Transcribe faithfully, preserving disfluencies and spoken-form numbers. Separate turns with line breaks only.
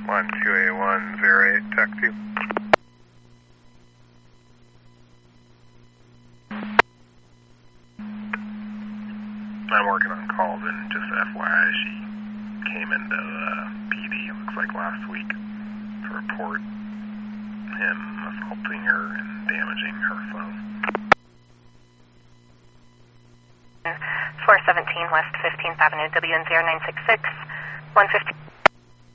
one two eight one zero eight, taxi. I'm working on calls, and just F Y I, she came into uh, P D, it looks like last week, to report him assaulting her and damaging her phone.
four seventeen West fifteenth Avenue, W N zero nine six six, one fifteen.